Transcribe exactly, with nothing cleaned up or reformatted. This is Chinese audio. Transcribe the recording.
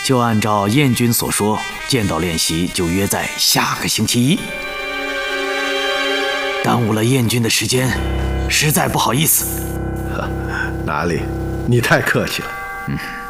就按照燕军所说，剑道练习就约在下个星期一。耽误了燕军的时间，实在不好意思。 哪里，你太客气了。 嗯。